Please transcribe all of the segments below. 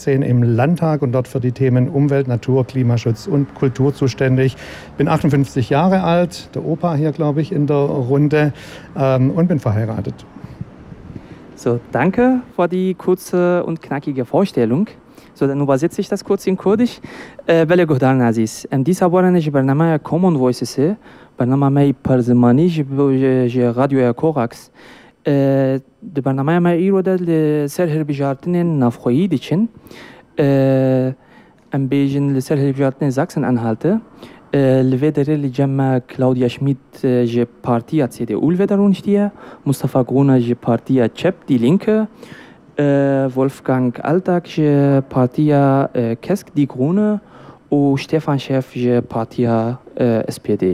2016 im Landtag und dort für die Themen Umwelt, Natur, Klimaschutz und Kultur zuständig. Bin 58 Jahre alt, der Opa hier, glaube ich, in der Runde, und bin verheiratet. So, danke für die kurze und knackige Vorstellung. So, dann übersetze ich das kurz in Kurdisch. بله گهدارن عزیز امدیس بارن جی برنامه کامون وایسس برنامه می پرزمانی جی رادیو کوکس د برنامه ما ایرو د سر هر بجارتن نافخویی دیچن ام بیجن لسر هر بجارتن زاکسن انهالته الفيدر اللي جمع كلاوديا شميت جي بارتيا CDU الفيدرونشتيا مصطفى غرونا جي بارتيا تشيب دي لينكه Wolfgang Aldag جي بارتيا كسك دي غرونا وستيفان شيف جي بارتيا SPD.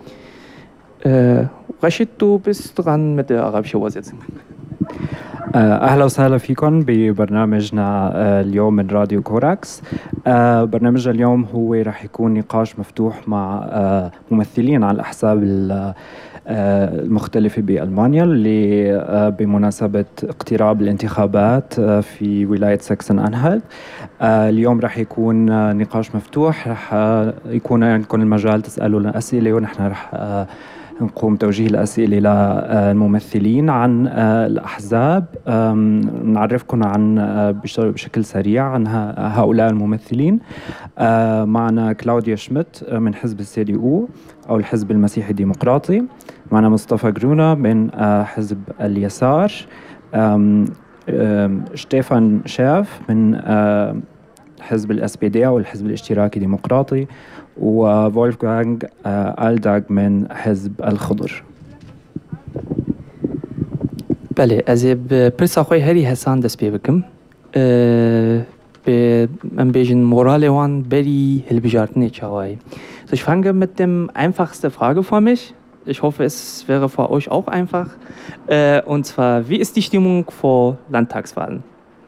رشيد du bist dran mit der arabischen Übersetzung. أهلا وسهلا فيكم ببرنامجنا اليوم من راديو كوراكس. برنامجنا اليوم هو راح يكون نقاش مفتوح مع ممثلين عن الأحزاب المختلفة بألمانيا اللي بمناسبة اقتراب الانتخابات في ولاية ساكسن أنهالت. اليوم راح يكون نقاش مفتوح، راح يكون عندكم المجال تسألوا لنا أسئلة ونحن راح نقوم توجيه الأسئلة للممثلين عن الأحزاب. نعرفكم عن بشكل سريع عن هؤلاء الممثلين. معنا كلاوديا شميت من حزب CDU أو الحزب المسيحي الديمقراطي. معنا مصطفى غرونا من حزب اليسار. ستيفان شيف من حزب SPD أو الحزب الاشتراكي الديمقراطي، وولفغانغ ألداغ من حزب الخضر. بله از پرساخوی هری حسان دست بکم من بیشتر مورال وان بری هلبجارتنی چاوی. So, ich fange mit dem einfachsten Frage vor mich. Ich hoffe, es wäre für euch auch einfach. Und zwar, wie ist die Stimmung vor Landtagswahlen?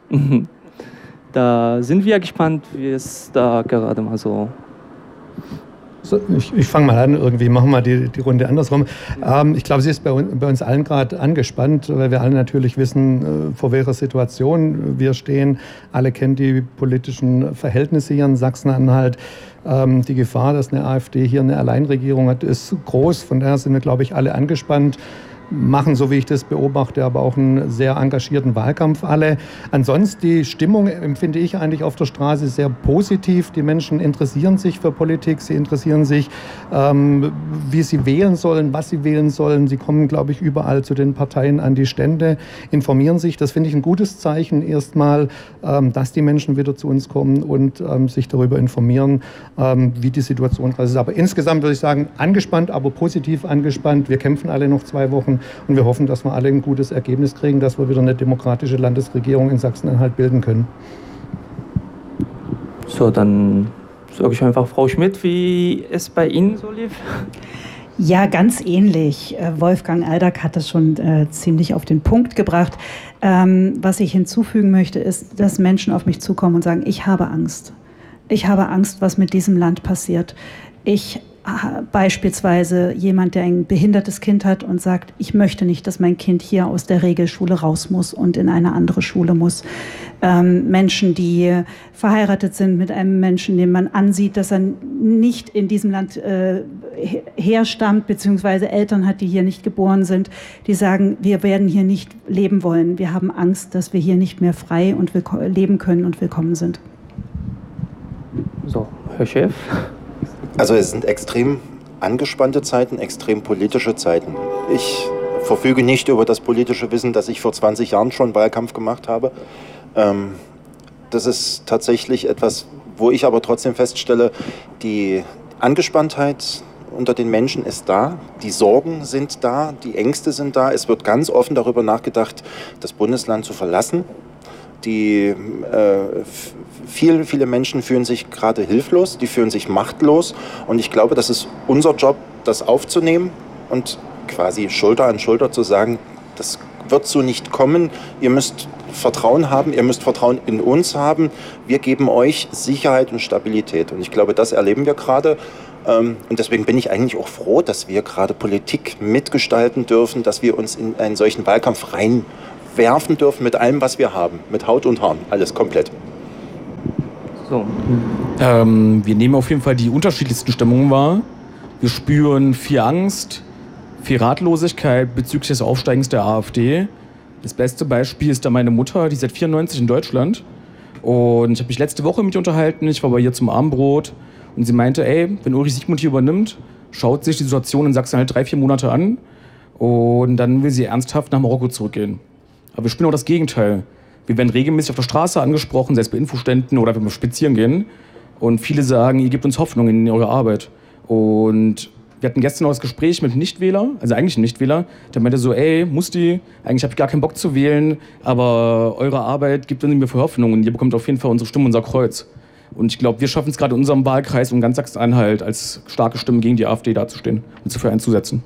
Da sind wir gespannt, wie es da gerade mal so. So, ich fange mal an, irgendwie machen wir die Runde andersrum. Ich glaube, sie ist bei uns allen gerade angespannt, weil wir alle natürlich wissen, vor welcher Situation wir stehen. Alle kennen die politischen Verhältnisse hier in Sachsen-Anhalt. Die Gefahr, dass eine AfD hier eine Alleinregierung hat, ist groß. Von daher sind wir, glaube ich, alle angespannt. Machen, so wie ich das beobachte, aber auch einen sehr engagierten Wahlkampf alle. Ansonsten die Stimmung empfinde ich eigentlich auf der Straße sehr positiv. Die Menschen interessieren sich für Politik, sie interessieren sich, wie sie wählen sollen, was sie wählen sollen. Sie kommen, glaube ich, überall zu den Parteien an die Stände, informieren sich. Das finde ich ein gutes Zeichen erstmal, dass die Menschen wieder zu uns kommen und sich darüber informieren, wie die Situation ist. Aber insgesamt würde ich sagen, angespannt, aber positiv angespannt. Wir kämpfen alle noch 2 Wochen. Und wir hoffen, dass wir alle ein gutes Ergebnis kriegen, dass wir wieder eine demokratische Landesregierung in Sachsen-Anhalt bilden können. So, dann sage ich einfach Frau Schmidt, wie es bei Ihnen so lief. Ja, ganz ähnlich. Wolfgang Aldag hat das schon ziemlich auf den Punkt gebracht. Was ich hinzufügen möchte, ist, dass Menschen auf mich zukommen und sagen, ich habe Angst. Ich habe Angst, was mit diesem Land passiert. Beispielsweise jemand, der ein behindertes Kind hat und sagt, ich möchte nicht, dass mein Kind hier aus der Regelschule raus muss und in eine andere Schule muss. Menschen, die verheiratet sind mit einem Menschen, dem man ansieht, dass er nicht in diesem Land herstammt, beziehungsweise Eltern hat, die hier nicht geboren sind, die sagen, wir werden hier nicht leben wollen. Wir haben Angst, dass wir hier nicht mehr frei und leben können und willkommen sind. So, Herr Chef. Also es sind extrem angespannte Zeiten, extrem politische Zeiten. Ich verfüge nicht über das politische Wissen, das ich vor 20 Jahren schon Wahlkampf gemacht habe. Das ist tatsächlich etwas, wo ich aber trotzdem feststelle, die Angespanntheit unter den Menschen ist da, die Sorgen sind da, die Ängste sind da. Es wird ganz offen darüber nachgedacht, das Bundesland zu verlassen. Viele Menschen fühlen sich gerade hilflos, die fühlen sich machtlos. Und ich glaube, das ist unser Job, das aufzunehmen und quasi Schulter an Schulter zu sagen, das wird so nicht kommen. Ihr müsst Vertrauen haben, ihr müsst Vertrauen in uns haben. Wir geben euch Sicherheit und Stabilität. Und ich glaube, das erleben wir gerade. Und deswegen bin ich eigentlich auch froh, dass wir gerade Politik mitgestalten dürfen, dass wir uns in einen solchen Wahlkampf reinwerfen dürfen mit allem, was wir haben, mit Haut und Haaren, alles komplett. So. Wir nehmen auf jeden Fall die unterschiedlichsten Stimmungen wahr. Wir spüren viel Angst, viel Ratlosigkeit bezüglich des Aufsteigens der AfD. Das beste Beispiel ist da meine Mutter, die ist seit 1994 in Deutschland. Und ich habe mich letzte Woche mit ihr unterhalten, ich war bei ihr zum Abendbrot. Und sie meinte, wenn Ulrich Siegmund hier übernimmt, schaut sich die Situation in Sachsen halt 3-4 Monate an. Und dann will sie ernsthaft nach Marokko zurückgehen. Aber wir spüren auch das Gegenteil. Wir werden regelmäßig auf der Straße angesprochen, sei es bei Infoständen oder wenn wir spazieren gehen. Und viele sagen, ihr gebt uns Hoffnung in eure Arbeit. Und wir hatten gestern noch das Gespräch mit einem Nichtwähler, also eigentlich ein Nichtwähler, der meinte so, Musti, eigentlich habe ich gar keinen Bock zu wählen, aber eure Arbeit gibt uns mir für Hoffnung und ihr bekommt auf jeden Fall unsere Stimme, unser Kreuz. Und ich glaube, wir schaffen es gerade in unserem Wahlkreis und ganz Sachsen-Anhalt als starke Stimme gegen die AfD dazustehen und sich für einzusetzen.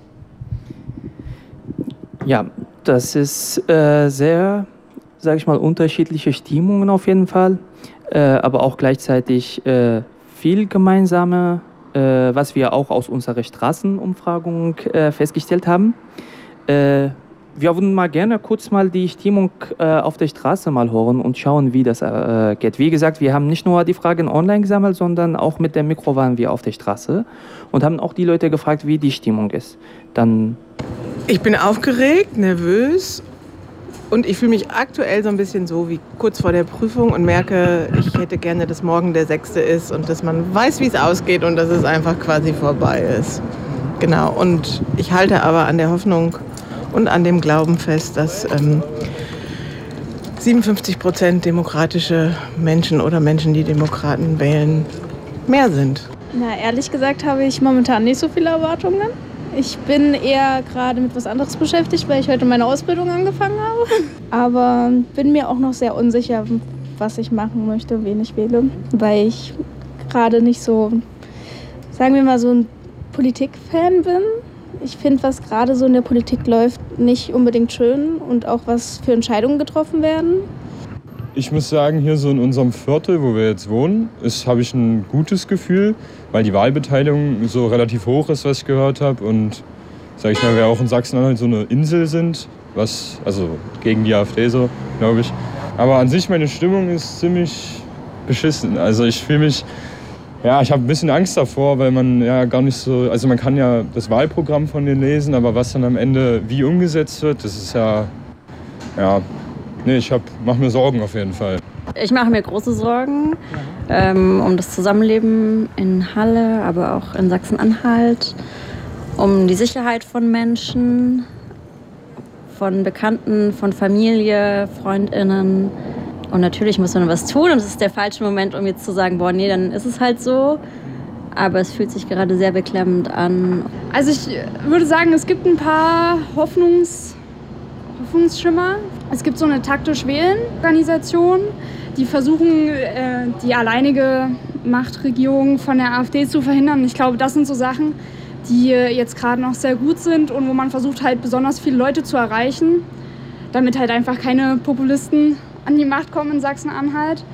Ja, das ist sehr, sage ich mal, unterschiedliche Stimmungen auf jeden Fall, aber auch gleichzeitig viel gemeinsame, was wir auch aus unserer Straßenumfragung festgestellt haben. Wir würden mal gerne kurz mal die Stimmung auf der Straße mal hören und schauen, wie das geht. Wie gesagt, wir haben nicht nur die Fragen online gesammelt, sondern auch mit dem Mikro waren wir auf der Straße und haben auch die Leute gefragt, wie die Stimmung ist. Dann ich bin aufgeregt, nervös und ich fühle mich aktuell so ein bisschen so wie kurz vor der Prüfung und merke, ich hätte gerne, dass morgen der 6. ist und dass man weiß, wie es ausgeht und dass es einfach quasi vorbei ist. Genau, und ich halte aber an der Hoffnung und an dem Glauben fest, dass 57% demokratische Menschen oder Menschen, die Demokraten wählen, mehr sind. Na, ehrlich gesagt habe ich momentan nicht so viele Erwartungen. Ich bin eher gerade mit was anderes beschäftigt, weil ich heute meine Ausbildung angefangen habe. Aber bin mir auch noch sehr unsicher, was ich machen möchte, wen ich wähle. Weil ich gerade nicht so, sagen wir mal, so ein Politikfan bin. Ich finde, was gerade so in der Politik läuft, nicht unbedingt schön und auch was für Entscheidungen getroffen werden. Ich muss sagen, hier so in unserem Viertel, wo wir jetzt wohnen, habe ich ein gutes Gefühl, weil die Wahlbeteiligung so relativ hoch ist, was ich gehört habe. Und sag ich mal, wir auch in Sachsen-Anhalt so eine Insel sind, also gegen die AfD so, glaube ich. Aber an sich, meine Stimmung ist ziemlich beschissen. Also ich fühle mich, ich habe ein bisschen Angst davor, weil man ja gar nicht so, also man kann ja das Wahlprogramm von denen lesen, aber was dann am Ende wie umgesetzt wird, das ist ich mache mir Sorgen auf jeden Fall. Ich mache mir große Sorgen um das Zusammenleben in Halle, aber auch in Sachsen-Anhalt, um die Sicherheit von Menschen, von Bekannten, von Familie, FreundInnen. Und natürlich muss man was tun und es ist der falsche Moment, um jetzt zu sagen, dann ist es halt so. Aber es fühlt sich gerade sehr beklemmend an. Also ich würde sagen, es gibt ein paar Hoffnungsschimmer. Es gibt so eine taktisch-wählen-Organisation, die versuchen, die alleinige Machtregierung von der AfD zu verhindern. Ich glaube, das sind so Sachen, die jetzt gerade noch sehr gut sind und wo man versucht, halt besonders viele Leute zu erreichen, damit halt einfach keine Populisten an die Macht kommen in Sachsen-Anhalt.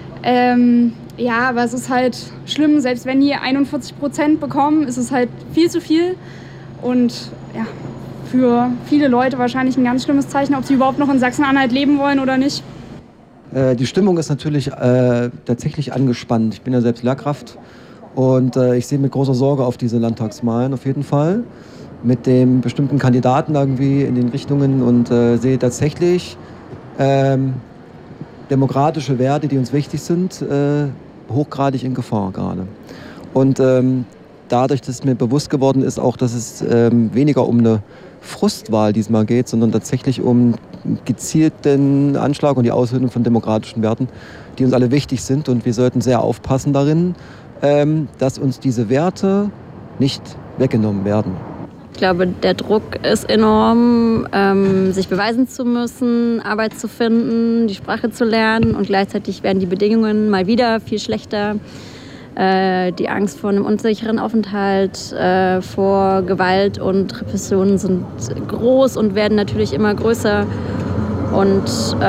Aber es ist halt schlimm, selbst wenn die 41% bekommen, ist es halt viel zu viel. Und für viele Leute wahrscheinlich ein ganz schlimmes Zeichen, ob sie überhaupt noch in Sachsen-Anhalt leben wollen oder nicht. Die Stimmung ist natürlich tatsächlich angespannt. Ich bin ja selbst Lehrkraft und ich sehe mit großer Sorge auf diese Landtagswahlen auf jeden Fall. Mit dem bestimmten Kandidaten irgendwie in den Richtungen und sehe tatsächlich demokratische Werte, die uns wichtig sind, hochgradig in Gefahr gerade. Und dadurch, dass mir bewusst geworden ist, auch, dass es weniger um eine Frustwahl diesmal geht, sondern tatsächlich um gezielten Anschlag und die Aushöhlung von demokratischen Werten, die uns alle wichtig sind. Und wir sollten sehr aufpassen darin, dass uns diese Werte nicht weggenommen werden. Ich glaube, der Druck ist enorm, sich beweisen zu müssen, Arbeit zu finden, die Sprache zu lernen und gleichzeitig werden die Bedingungen mal wieder viel schlechter. Die Angst vor einem unsicheren Aufenthalt, vor Gewalt und Repressionen sind groß und werden natürlich immer größer. Und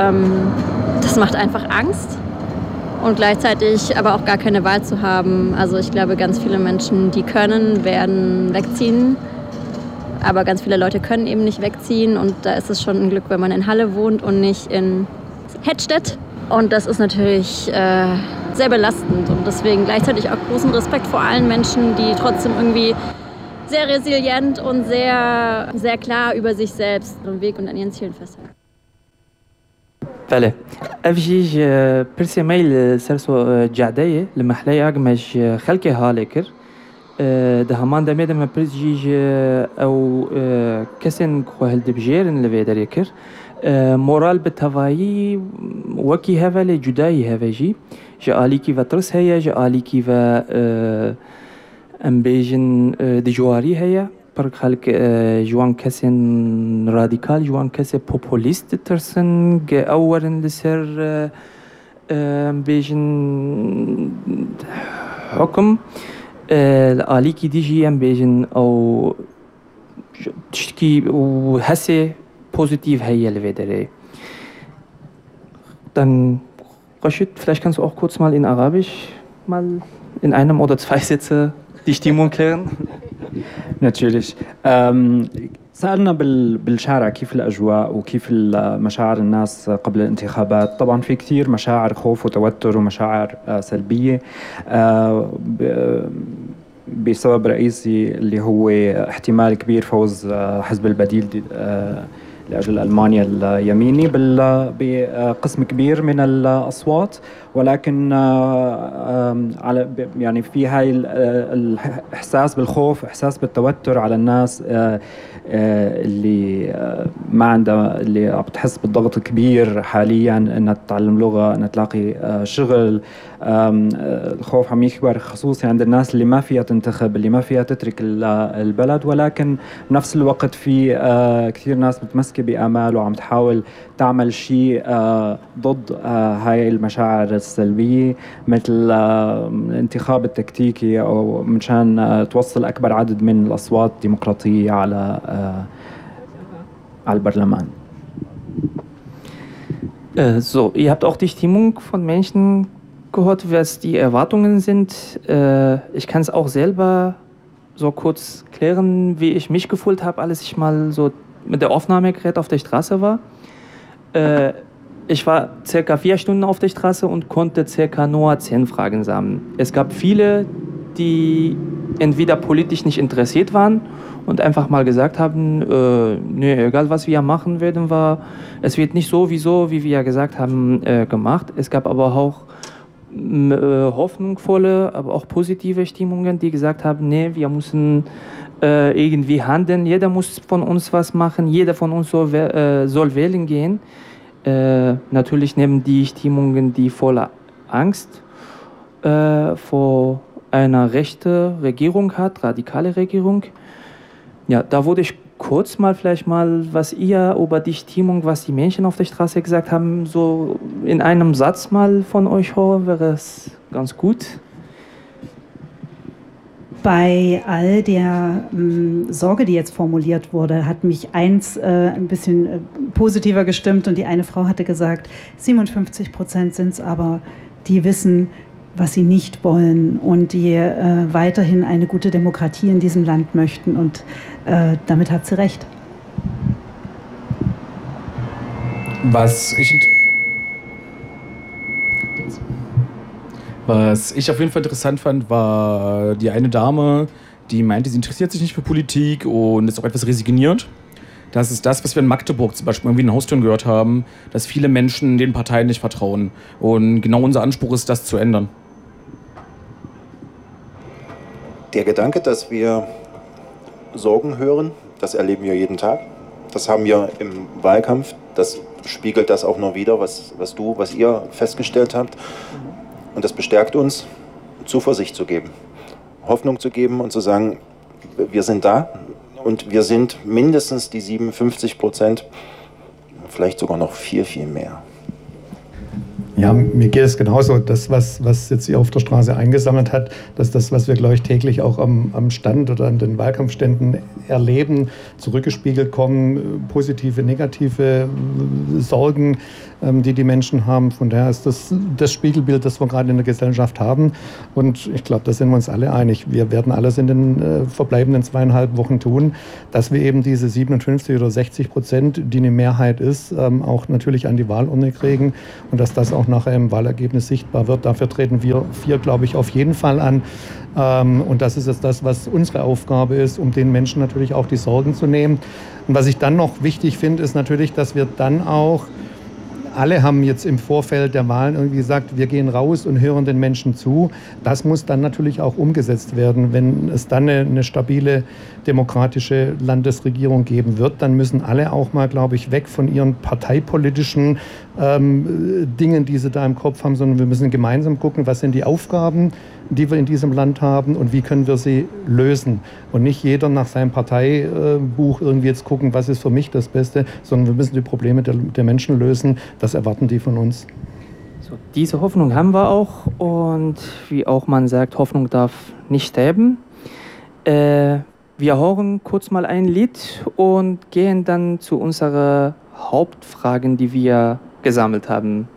das macht einfach Angst und gleichzeitig aber auch gar keine Wahl zu haben. Also ich glaube, ganz viele Menschen, die können, werden wegziehen. Aber ganz viele Leute können eben nicht wegziehen und da ist es schon ein Glück, wenn man in Halle wohnt und nicht in Hettstedt. Und das ist natürlich sehr belastend und deswegen gleichzeitig auch großen Respekt vor allen Menschen, die trotzdem irgendwie sehr resilient und sehr, sehr klar über sich selbst ihren Weg und an ihren Zielen festhalten. بله افجيج برسي ميل سرسو جعدية لمحلية أجمج خلقي هالكر ده همان دميد ما برسجيج أو كسن خوهل دبجيرن لفيدر يكر مورال بتهوایی وکی هوا لی جدایی هوا جی جالی کی و ترس هیا جالی کی و امبیجن دجواری هیا پر خلق جوان کسین رادیکال جوان کسی پوپولیست ترسن گ اورن لسر امبیجن حکم عالی کی دیجی امبیجن او تشکی و هسه positiv Hayel. Dann, Rashid, vielleicht kannst du auch kurz mal in Arabisch mal in einem oder zwei Sätze die Stimmung klären. Natürlich. سألنا بالشارع كيف الأجواء وكيف مشاعر الناس قبل الانتخابات. طبعا في كثير مشاعر خوف وتوتر ومشاعر سلبية بسبب رئيسي اللي هو احتمال كبير فوز حزب البديل لأجل ألمانيا اليميني بقسم كبير من الأصوات، ولكن على يعني في هاي الإحساس بالخوف، إحساس بالتوتر على الناس اللي ما عندها، اللي عم بتحس بالضغط الكبير حاليا انها تتعلم لغة، انها تلاقي شغل. الخوف عم يكبر خصوصي عند الناس اللي ما فيها تنتخب، اللي ما فيها تترك البلد، ولكن بنفس الوقت في كثير ناس متمسكة بآمال وعم تحاول تعمل شيء ضد هاي المشاعر السلبية، مثل الانتخاب التكتيكي أو مشان توصل أكبر عدد من الأصوات الديمقراطية على البرلمان. So, ihr habt auch die Stimmung von Menschen gehört, was die Erwartungen sind. Ich kann es auch selber so kurz klären, wie ich mich gefühlt habe, als ich mal so mit der Aufnahmegerät auf der Straße war. Ich war circa 4 Stunden auf der Straße und konnte circa nur 10 Fragen sammeln. Es gab viele, die entweder politisch nicht interessiert waren und einfach mal gesagt haben, nee, egal was wir machen werden, es wird nicht so, wie wir gesagt haben, gemacht. Es gab aber auch hoffnungsvolle, aber auch positive Stimmungen, die gesagt haben, nee, wir müssen irgendwie handeln, jeder muss von uns was machen, jeder von uns soll wählen gehen. Natürlich neben die Stimmungen, die voller Angst vor einer rechten Regierung hat, radikale Regierung. Ja, da würde ich kurz mal vielleicht mal, was ihr über die Stimmung, was die Menschen auf der Straße gesagt haben, so in einem Satz mal von euch hören, wäre es ganz gut. Bei all der Sorge, die jetzt formuliert wurde, hat mich eins ein bisschen positiver gestimmt, und die eine Frau hatte gesagt, 57% sind es aber, die wissen, was sie nicht wollen und die weiterhin eine gute Demokratie in diesem Land möchten, und damit hat sie recht. Was ich auf jeden Fall interessant fand, war die eine Dame, die meinte, sie interessiert sich nicht für Politik und ist auch etwas resigniert. Das ist das, was wir in Magdeburg zum Beispiel irgendwie in den Haustüren gehört haben, dass viele Menschen den Parteien nicht vertrauen. Und genau unser Anspruch ist, das zu ändern. Der Gedanke, dass wir Sorgen hören, das erleben wir jeden Tag. Das haben wir im Wahlkampf. Das spiegelt das auch noch wider, was ihr festgestellt habt. Und das bestärkt uns, Zuversicht zu geben, Hoffnung zu geben und zu sagen, wir sind da und wir sind mindestens die 57%, vielleicht sogar noch viel, viel mehr. Ja, mir geht es genauso. Das, was jetzt hier auf der Straße eingesammelt hat, das ist das, was wir, glaube ich, täglich auch am Stand oder an den Wahlkampfständen erleben, zurückgespiegelt kommen, positive, negative Sorgen, die die Menschen haben. Von daher ist das Spiegelbild, das wir gerade in der Gesellschaft haben. Und ich glaube, da sind wir uns alle einig. Wir werden alles in den verbleibenden 2,5 Wochen tun, dass wir eben diese 57 oder 60%, die eine Mehrheit ist, auch natürlich an die Wahlurne kriegen und dass das auch auch nachher im Wahlergebnis sichtbar wird. Dafür treten wir 4, glaube ich, auf jeden Fall an. Und das ist jetzt das, was unsere Aufgabe ist, um den Menschen natürlich auch die Sorgen zu nehmen. Und was ich dann noch wichtig finde, ist natürlich, dass wir dann auch, alle haben jetzt im Vorfeld der Wahlen irgendwie gesagt, wir gehen raus und hören den Menschen zu. Das muss dann natürlich auch umgesetzt werden. Wenn es dann eine stabile demokratische Landesregierung geben wird, dann müssen alle auch mal, glaube ich, weg von ihren parteipolitischen Dingen, die sie da im Kopf haben, sondern wir müssen gemeinsam gucken, was sind die Aufgaben, die wir in diesem Land haben und wie können wir sie lösen. Und nicht jeder nach seinem Parteibuch irgendwie jetzt gucken, was ist für mich das Beste, sondern wir müssen die Probleme der Menschen lösen. Das erwarten die von uns. So, diese Hoffnung haben wir auch und wie auch man sagt, Hoffnung darf nicht sterben. Wir hören kurz mal ein Lied und gehen dann zu unseren Hauptfragen, die wir gesammelt haben.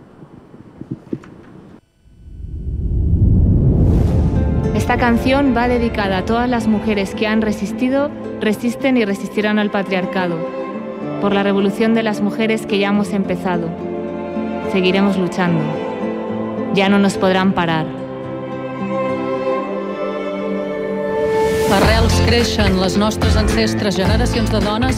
Esta canción va dedicada a todas las mujeres que han resistido, resisten y resistirán al patriarcado, por la revolución de las mujeres que ya hemos empezado. Seguiremos luchando. Ya no nos podrán parar. Arrels creixen les nostres ancestres, generacions de dones